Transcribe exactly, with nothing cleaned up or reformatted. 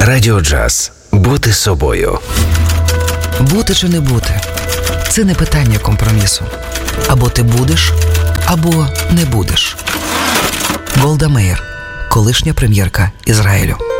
Радіо Джаз. Бути собою. Бути чи не бути – це не питання компромісу. Або ти будеш, або не будеш. Голда Меїр, колишня прем'єрка Ізраїлю.